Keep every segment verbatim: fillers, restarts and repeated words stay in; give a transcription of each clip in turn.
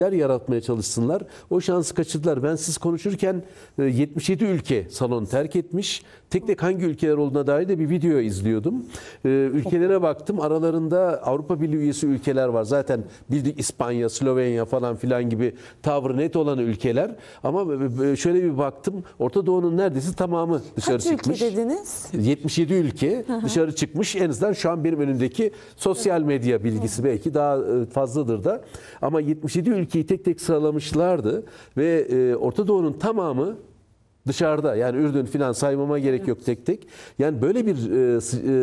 yaratmaya çalışsınlar. O şansı kaçırdılar. Ben siz konuşurken yetmiş yedi ülke salonu terk etmiş. Tek tek hangi ülkeler olduğuna dair de bir video izliyordum. Ülkelere baktım. Aralarında Avrupa Birliği üyesi ülkeler var. Zaten bildik İspanya, Slovenya falan filan gibi tavrı net olan ülkeler. Ama şöyle bir baktım. Orta Doğu'nun neredeyse tamamı dışarı Kaç çıkmış. Kaç ülke dediniz? yetmiş yedi ülke hı hı. dışarı çıkmış. En azından şu an benim önümdeki sosyal medya bilgisi belki daha fazladır da. Ama yetmiş yedi ülkeyi tek tek sıralamışlardı ve Orta Doğu'nun tamamı dışarıda. Yani Ürdün filan saymama gerek yok tek tek. Yani böyle bir e,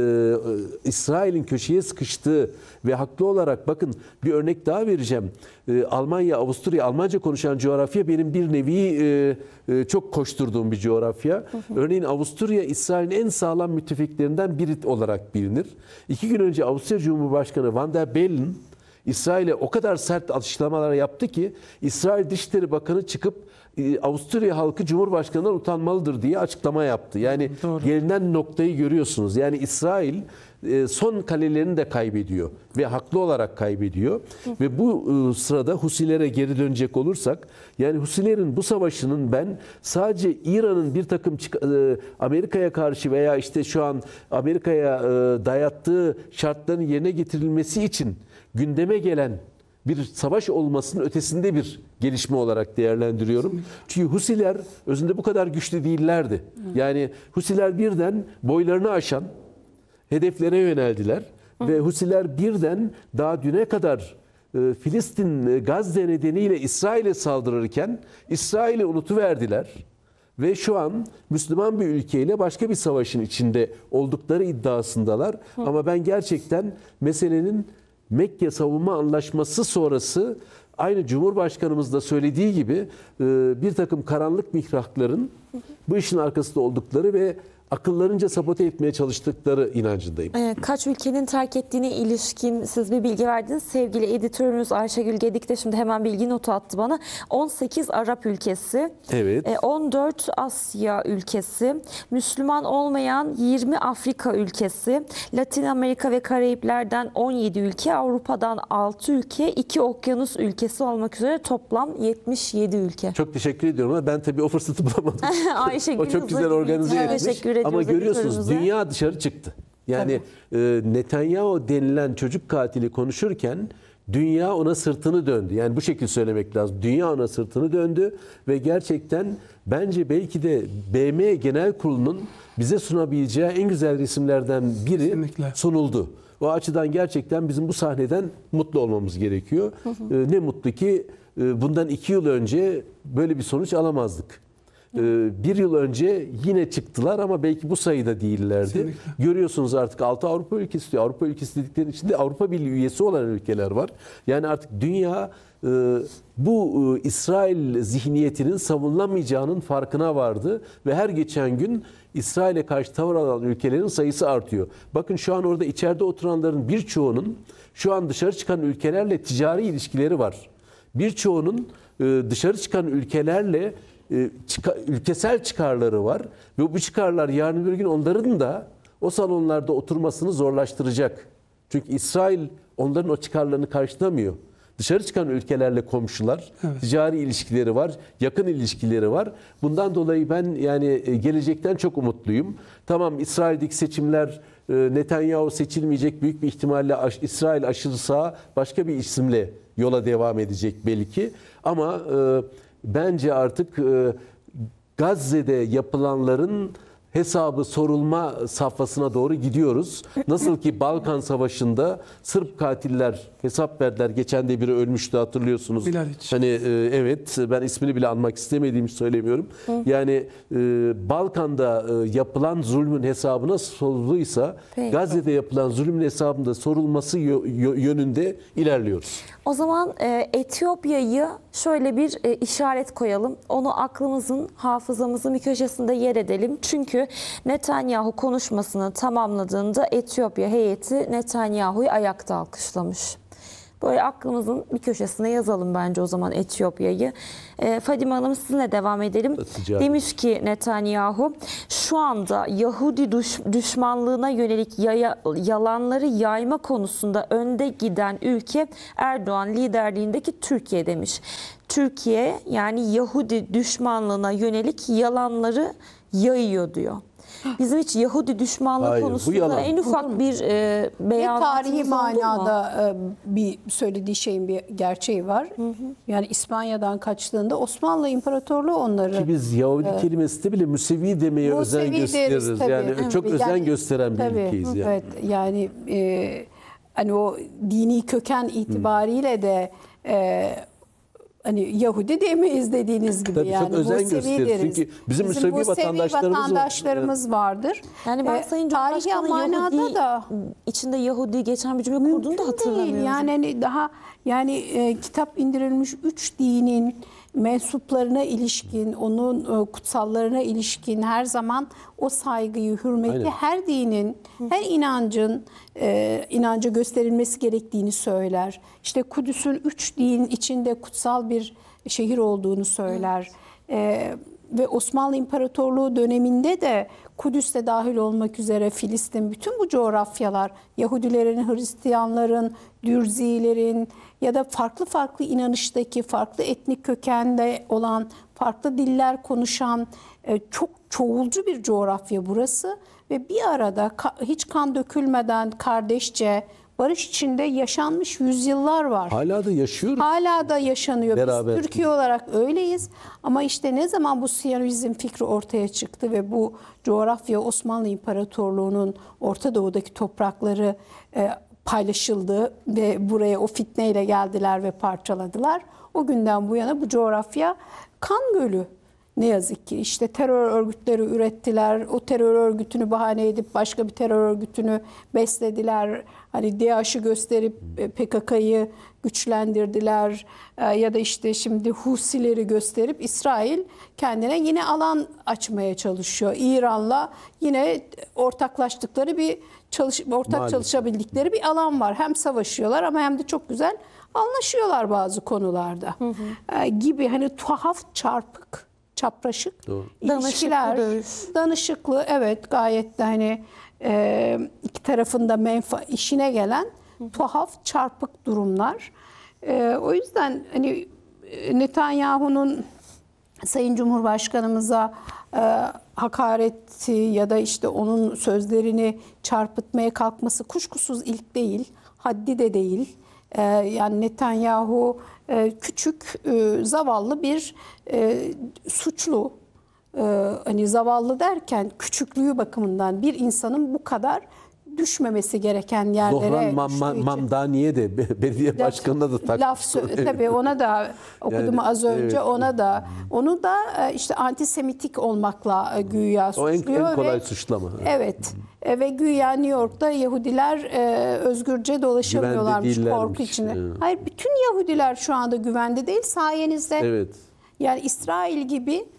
e, İsrail'in köşeye sıkıştığı ve haklı olarak bakın bir örnek daha vereceğim. E, Almanya, Avusturya, Almanca konuşan coğrafya benim bir nevi e, e, çok koşturduğum bir coğrafya. Hı hı. Örneğin Avusturya İsrail'in en sağlam müttefiklerinden biri olarak bilinir. İki gün önce Avusturya Cumhurbaşkanı Van der Bellen İsrail'e o kadar sert açıklamalar yaptı ki İsrail Dışişleri Bakanı çıkıp Avusturya halkı Cumhurbaşkanı'ndan utanmalıdır diye açıklama yaptı. Yani Doğru. gelinen noktayı görüyorsunuz. Yani İsrail son kalelerini de kaybediyor ve haklı olarak kaybediyor. Hı. Ve bu sırada Husilere geri dönecek olursak, yani Husilerin bu savaşının ben sadece İran'ın bir takım Amerika'ya karşı veya işte şu an Amerika'ya dayattığı şartların yerine getirilmesi için gündeme gelen bir savaş olmasının ötesinde bir gelişme olarak değerlendiriyorum. Çünkü Husiler özünde bu kadar güçlü değillerdi. Yani Husiler birden boylarını aşan hedeflere yöneldiler. Hı. Ve Husiler birden daha düne kadar e, Filistin, Gazze nedeniyle İsrail'e saldırırken İsrail'i unutuverdiler. Ve şu an Müslüman bir ülkeyle başka bir savaşın içinde oldukları iddiasındalar. Hı. Ama ben gerçekten meselenin Mekke Savunma Anlaşması sonrası aynı Cumhurbaşkanımız da söylediği gibi bir takım karanlık mihrakların bu işin arkasında oldukları ve akıllarınca sabote etmeye çalıştıkları inancındayım. Kaç ülkenin terk ettiğine ilişkin siz bir bilgi verdiniz. Sevgili editörümüz Ayşegül Gedik de şimdi hemen bilgi notu attı bana. on sekiz Arap ülkesi, evet. on dört Asya ülkesi, Müslüman olmayan yirmi Afrika ülkesi, Latin Amerika ve Karayipler'den on yedi ülke, Avrupa'dan altı ülke, iki okyanus ülkesi olmak üzere toplam yetmiş yedi ülke. Çok teşekkür ediyorum ama ben tabii o fırsatı bulamadım. Ayşegül o çok güzel organize etmiş. Teşekkür Ama görüyorsunuz dünya dışarı çıktı. Yani e, Netanyahu denilen çocuk katili konuşurken dünya ona sırtını döndü. Yani bu şekilde söylemek lazım. Dünya ona sırtını döndü ve gerçekten bence belki de B M Genel Kurulu'nun bize sunabileceği en güzel resimlerden biri Kesinlikle. sunuldu. O açıdan gerçekten bizim bu sahneden mutlu olmamız gerekiyor. Hı hı. E, ne mutlu ki e, bundan iki yıl önce böyle bir sonuç alamazdık. Bir yıl önce yine çıktılar ama belki bu sayıda değillerdi. Kesinlikle. Görüyorsunuz artık altı Avrupa ülkesi diyor. Avrupa ülkesi dediklerinin içinde Avrupa Birliği üyesi olan ülkeler var. Yani artık dünya bu İsrail zihniyetinin savunamayacağının farkına vardı ve her geçen gün İsrail'e karşı tavır alan ülkelerin sayısı artıyor. Bakın şu an orada içeride oturanların birçoğunun şu an dışarı çıkan ülkelerle ticari ilişkileri var. Birçoğunun dışarı çıkan ülkelerle ülkesel çıkarları var ve bu çıkarlar yarın bir gün onların da o salonlarda oturmasını zorlaştıracak. Çünkü İsrail onların o çıkarlarını karşılamıyor. Dışarı çıkan ülkelerle komşular, evet. ticari ilişkileri var, yakın ilişkileri var. Bundan dolayı ben yani gelecekten çok umutluyum. Tamam, İsrail'deki seçimler Netanyahu seçilmeyecek, büyük bir ihtimalle İsrail aşırı sağ başka bir isimle yola devam edecek belki. Ama bence artık e, Gazze'de yapılanların hesabı sorulma safhasına doğru gidiyoruz. Nasıl ki Balkan Savaşı'nda Sırp katiller hesap verdiler. Geçen de biri ölmüştü, hatırlıyorsunuz. Bilaliç. Hani e, evet, ben ismini bile anmak istemediğimi söylemiyorum. Hı. Yani e, Balkan'da e, yapılan zulmün hesabına sorulduysa Peki. Gazze'de yapılan zulmün hesabında sorulması yönünde ilerliyoruz. O zaman e, Etiyopya'yı şöyle bir e, işaret koyalım. Onu aklımızın, hafızamızın bir köşesinde yer edelim. Çünkü Netanyahu konuşmasını tamamladığında Etiyopya heyeti Netanyahu'yu ayakta alkışlamış. Böyle aklımızın bir köşesine yazalım bence o zaman Etiyopya'yı. E, Fadime Hanım sizinle devam edelim. Ticaret. Demiş ki Netanyahu, şu anda Yahudi düş, düşmanlığına yönelik yaya, yalanları yayma konusunda önde giden ülke Erdoğan liderliğindeki Türkiye demiş. Türkiye yani Yahudi düşmanlığına yönelik yalanları yayıyor diyor. Bizim hiç Yahudi düşmanlığı Hayır, bu konusunda yalan. en ufak bir e, Ve beyanatınız tarihi oldu mu? manada e, bir söylediği şeyin bir gerçeği var. Yani İspanya'dan kaçtığında Osmanlı İmparatorluğu onları Ki biz Yahudi kelimesinde bile Müsevi demeye özen Musevi deriz gösteririz. tabii. Yani Evet. çok özen Yani, gösteren bir tabii, ülkeyiz yani. Evet, yani e, hani o dini köken itibariyle de e, hani Yahudi demeyiz dediğiniz gibi. Tabii, çok yani özen Musevi gösteririz. deriz. Çünkü bizim Musevi vatandaşlarımız var. vatandaşlarımız vardır. Yani ben E, Sayın tarihi Cumhurbaşkanı'nın manada Yahudi, da içinde Yahudi geçen bir cümle kurduğunu da Mümkün hatırlamıyorum. değil. Yani hani daha yani e, kitap indirilmiş üç dinin mensuplarına ilişkin, onun e, kutsallarına ilişkin her zaman o saygıyı, hürmeti Aynen. her dinin, her inancın e, inanca gösterilmesi gerektiğini söyler. İşte Kudüs'ün üç din içinde kutsal bir şehir olduğunu söyler. E, ve Osmanlı İmparatorluğu döneminde de Kudüs'te dahil olmak üzere Filistin, bütün bu coğrafyalar Yahudilerin, Hristiyanların, Dürzilerin ya da farklı farklı inanıştaki, farklı etnik kökende olan, farklı diller konuşan e, çok çoğulcu bir coğrafya burası. Ve bir arada hiç kan dökülmeden kardeşçe, barış içinde yaşanmış yüzyıllar var. Hala da yaşıyoruz. Hala da yaşanıyor. Beraber. Biz Türkiye olarak öyleyiz. Ama işte ne zaman bu Siyonizm fikri ortaya çıktı ve bu coğrafya Osmanlı İmparatorluğu'nun Orta Doğu'daki toprakları e, paylaşıldı ve buraya o fitneyle geldiler ve parçaladılar. O günden bu yana bu coğrafya kan gölü. Ne yazık ki işte terör örgütleri ürettiler. O terör örgütünü bahane edip başka bir terör örgütünü beslediler. Hani DAEŞ'i gösterip P K K'yı güçlendirdiler. Ya da işte şimdi Husileri gösterip İsrail kendine yine alan açmaya çalışıyor. İran'la yine ortaklaştıkları bir çalış ortak Maalesef. çalışabildikleri bir alan var. Hem savaşıyorlar ama hem de çok güzel anlaşıyorlar bazı konularda. Hı hı. Gibi hani tuhaf, çarpık, çapraşık Doğru. ilişkiler, Danışıklı dövüş. danışıklı, evet, gayet de hani e, iki tarafında menfa işine gelen tuhaf, çarpık durumlar. E, o yüzden hani Netanyahu'nun Sayın Cumhurbaşkanımıza e, hakareti ya da işte onun sözlerini çarpıtmaya kalkması kuşkusuz ilk değil, haddi de değil. E, yani Netanyahu e, küçük, e, zavallı bir e, suçlu. E, hani zavallı derken küçüklüğü bakımından bir insanın bu kadar düşmemesi gereken yerlere Zohran Mam düştüğü için. Mamdaniye de belediye başkanına da takmış. Laf sö- tabii ona da okudum Yani, az önce, evet. ona da onu da e, işte antisemitik olmakla e, güya O en, suçluyor en kolay ve suçlama. evet e, ve güya New York'ta Yahudiler e, özgürce dolaşamıyorlarmış Güvende korku değillermiş. içinde. Evet. Hayır, bütün Yahudiler şu anda güvende değil, sayenizde. Evet. Yani İsrail gibi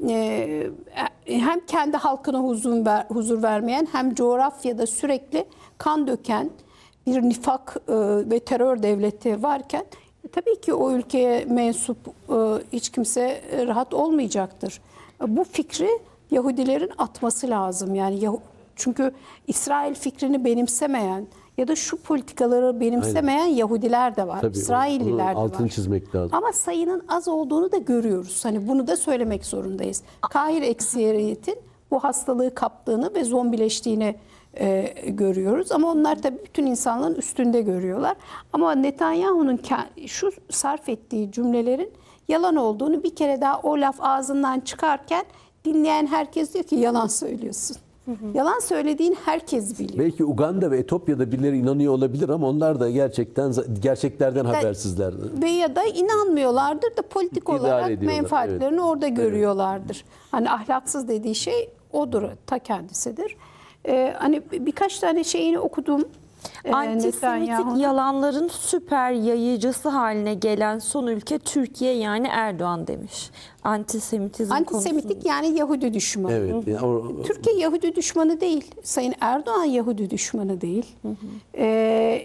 e, hem kendi halkına huzur, ver, huzur vermeyen hem coğrafyada sürekli kan döken bir nifak e, ve terör devleti varken e, tabii ki o ülkeye mensup e, hiç kimse e, rahat olmayacaktır. E, bu fikri Yahudilerin atması lazım. Yani Yahu- çünkü İsrail fikrini benimsemeyen ya da şu politikaları benimsemeyen Yahudiler de var, Tabii, İsrailliler de onun altını var. çizmek lazım. Ama sayının az olduğunu da görüyoruz. Hani bunu da söylemek zorundayız. Kahir ekseriyetin bu hastalığı kaptığını ve zombileştiğini e, görüyoruz. Ama onlar tabii bütün insanların üstünde görüyorlar. Ama Netanyahu'nun ke- şu sarf ettiği cümlelerin yalan olduğunu bir kere daha o laf ağzından çıkarken dinleyen herkes diyor ki yalan söylüyorsun. Hı hı. Yalan söylediğin herkes biliyor. Belki Uganda ve Etiyopya'da birileri inanıyor olabilir ama onlar da gerçekten gerçeklerden habersizler. Ve ya da inanmıyorlardır da politik İdare olarak ediyorlar, menfaatlerini evet. orada görüyorlardır. Hani ahlaksız dediği şey odur, ta kendisidir. Ee, hani birkaç tane şeyini okudum. Ee, Antisemitik Netanyahu'nun. yalanların süper yayıcısı haline gelen son ülke Türkiye yani Erdoğan demiş. Antisemitizm Antisemitik konusunda. yani Yahudi düşmanı. Evet. Yani o, Türkiye Yahudi düşmanı değil. Sayın Erdoğan Yahudi düşmanı değil. Hı hı. Ee,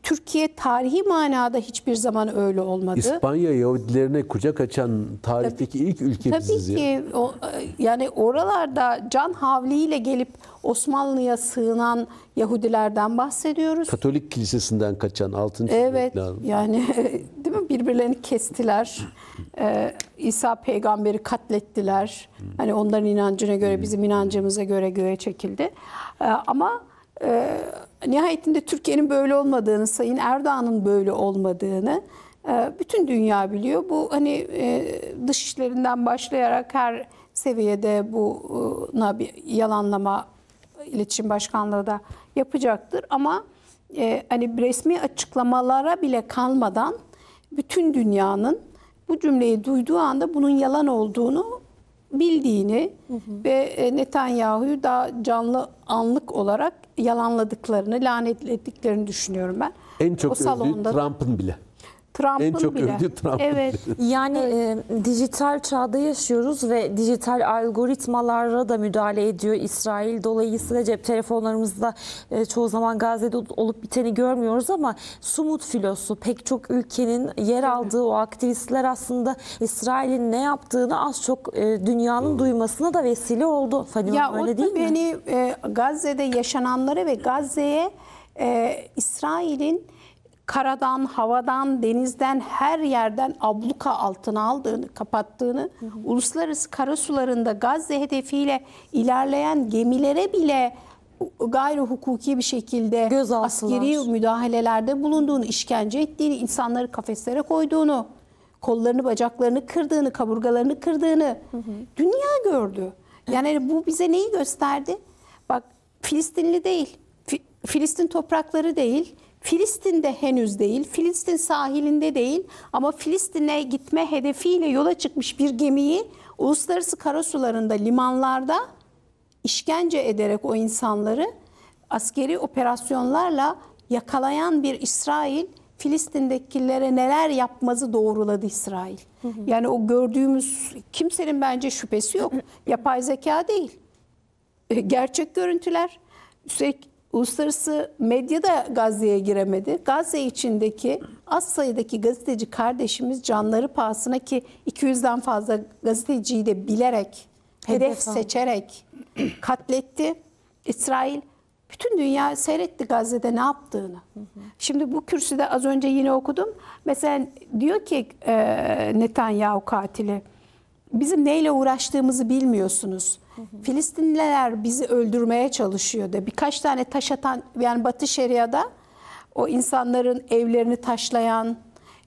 Türkiye tarihi manada hiçbir zaman öyle olmadı. İspanya Yahudilerine kucak açan tarihteki ilk ülke Tabii biziz ya. ki o, yani oralarda can havliyle gelip Osmanlı'ya sığınan Yahudilerden bahsediyoruz. Katolik kilisesinden kaçan altın Evet, çizmek lazım. yani değil mi, birbirlerini kestiler. Ee, İsa peygamberi katlettiler. Hani onların inancına göre, bizim inancımıza göre göğe çekildi. Ee, ama e, nihayetinde Türkiye'nin böyle olmadığını, Sayın Erdoğan'ın böyle olmadığını e, bütün dünya biliyor. Bu hani e, dışişlerinden başlayarak her seviyede buna bir yalanlama, İletişim Başkanlığı da yapacaktır. Ama e, hani resmi açıklamalara bile kalmadan bütün dünyanın bu cümleyi duyduğu anda bunun yalan olduğunu bildiğini hı hı. ve e, Netanyahu'yu daha canlı anlık olarak yalanladıklarını, lanetlediklerini düşünüyorum ben. En çok o övdüğü Trump'ın bile. Trump'ın En çok bile. övdüğü Trump'ın Evet. bile. Yani e, dijital çağda yaşıyoruz ve dijital algoritmalara da müdahale ediyor İsrail. Dolayısıyla cep telefonlarımızda e, çoğu zaman Gazze'de olup biteni görmüyoruz ama Sumut filosu, pek çok ülkenin yer aldığı o aktivistler aslında İsrail'in ne yaptığını az çok e, dünyanın duymasına da vesile oldu. Fadime Ya Hanım, o öyle değil tabii mi? hani e, Gazze'de yaşananları ve Gazze'ye e, İsrail'in karadan, havadan, denizden, her yerden abluka altına aldığını, kapattığını, hı hı. uluslararası karasularında Gazze hedefiyle ilerleyen gemilere bile gayri hukuki bir şekilde Gözaltılar. askeri müdahalelerde bulunduğunu, işkence ettiğini, insanları kafeslere koyduğunu, kollarını, bacaklarını kırdığını, kaburgalarını kırdığını hı hı. dünya gördü. Yani bu bize neyi gösterdi? Bak, Filistinli değil, Filistin toprakları değil, Filistin'de henüz değil, Filistin sahilinde değil ama Filistin'e gitme hedefiyle yola çıkmış bir gemiyi uluslararası karasularında, limanlarda işkence ederek o insanları askeri operasyonlarla yakalayan bir İsrail, Filistin'dekilere neler yapmazı doğruladı İsrail. Hı hı. Yani o gördüğümüz, kimsenin bence şüphesi yok. Yapay zeka değil. Gerçek görüntüler. Üstelik uluslararası medya da Gazze'ye giremedi. Gazze içindeki az sayıdaki gazeteci kardeşimiz canları pahasına, ki iki yüzden fazla gazeteciyi de bilerek, hedef, hedef seçerek katletti. İsrail, bütün dünya seyretti Gazze'de ne yaptığını. Hı hı. Şimdi bu kürsüde az önce yine okudum. Mesela diyor ki e, Netanyahu katili, bizim neyle uğraştığımızı bilmiyorsunuz. Hı hı. Filistinliler bizi öldürmeye çalışıyor da. Birkaç tane taş atan, yani Batı Şeria'da o insanların evlerini taşlayan,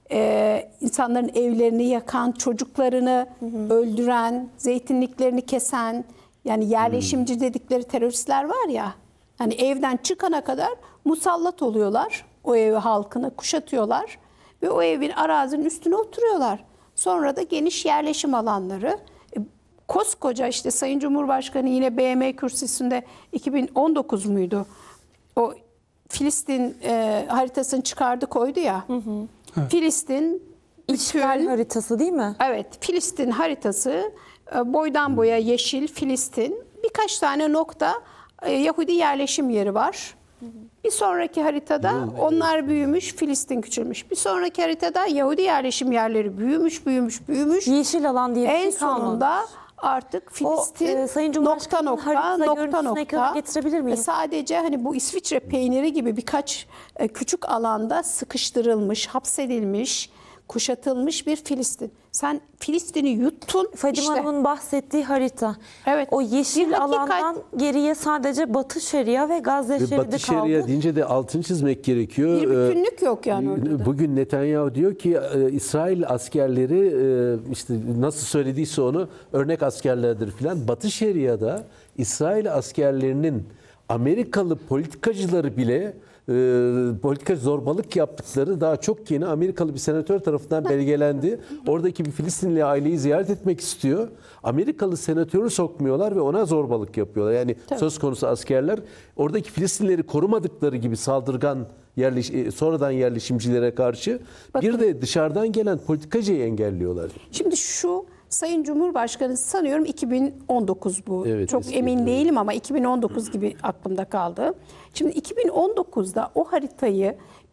e, insanların evlerini yakan, çocuklarını hı hı. öldüren, zeytinliklerini kesen, yani yerleşimci hı. dedikleri teröristler var ya, hani evden çıkana kadar musallat oluyorlar. O evi halkını kuşatıyorlar ve o evin, arazinin üstüne oturuyorlar. Sonra da geniş yerleşim alanları. Koskoca işte Sayın Cumhurbaşkanı yine B M kürsüsünde iki bin on dokuz muydu? O Filistin e, haritasını çıkardı koydu ya. Hı hı. Evet. Filistin İşgal haritası değil mi? Evet, Filistin haritası e, boydan boya yeşil Filistin. Birkaç tane nokta e, Yahudi yerleşim yeri var. Hı hı. Bir sonraki haritada onlar büyümüş, Filistin küçülmüş. Bir sonraki haritada Yahudi yerleşim yerleri büyümüş, büyümüş, büyümüş. Yeşil alan diye bir en şey kalmadı. sonunda artık Filistin o, e, Sayın nokta nokta nokta nokta getirebilir miyim? Sadece hani bu İsviçre peyniri gibi birkaç e, küçük alanda sıkıştırılmış, hapsedilmiş, kuşatılmış bir Filistin. Sen Filistin'i yuttun. Fadime işte. Hanım'ın bahsettiği harita. Evet. O yeşil alandan geriye sadece Batı Şeria ve Gazze ve Şeridi kaldı. Batı Şeria deyince de altını çizmek gerekiyor. Bir bütünlük yok yani orada. Bugün Netanyahu diyor ki İsrail askerleri işte nasıl söylediyse onu örnek askerlerdir filan. Batı Şeria'da İsrail askerlerinin Amerikalı politikacıları bile e, politika zorbalık yaptıkları daha çok yeni Amerikalı bir senatör tarafından belgelendi. Oradaki bir Filistinli aileyi ziyaret etmek istiyor. Amerikalı senatörü sokmuyorlar ve ona zorbalık yapıyorlar. Yani Tabii. söz konusu askerler oradaki Filistinlileri korumadıkları gibi saldırgan yerleş, sonradan yerleşimcilere karşı Bakın, bir de dışarıdan gelen politikacıyı engelliyorlar. Şimdi şu Sayın Cumhurbaşkanı sanıyorum iki bin on dokuz bu. Evet, Çok emin değilim ama iki bin on dokuz gibi aklımda kaldı. Şimdi iki bin on dokuzda o haritayı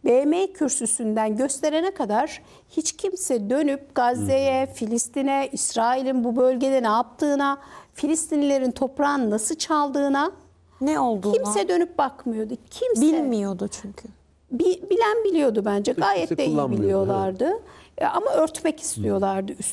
B M kürsüsünden gösterene kadar hiç kimse dönüp Gazze'ye, Filistin'e, İsrail'in bu bölgede ne yaptığına, Filistinlilerin toprağını nasıl çaldığına Ne olduğunu kimse dönüp bakmıyordu. Kimse. bilmiyordu çünkü. Bi- bilen biliyordu bence. Gayet Kimse de iyi kullanmıyordu, biliyorlardı. E, Ama örtmek istiyorlardı üstünü.